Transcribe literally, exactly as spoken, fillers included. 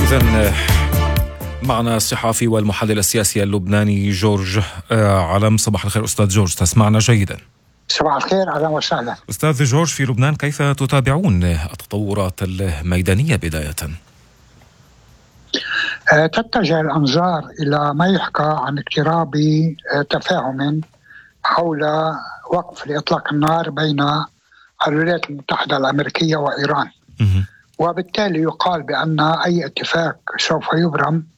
إذن معنا الصحفي والمحلل السياسي اللبناني جورج علم. صباح الخير أستاذ جورج، تسمعنا جيدا؟ صباح الخير، أهلا وسهلا. أستاذ جورج، في لبنان كيف تتابعون التطورات الميدانية بداية؟ تتجه الأنظار إلى ما يحكى عن اقتراب تفاهم حول وقف لإطلاق النار بين الولايات المتحدة الأمريكية وإيران، وبالتالي يقال بأن أي اتفاق سوف يبرم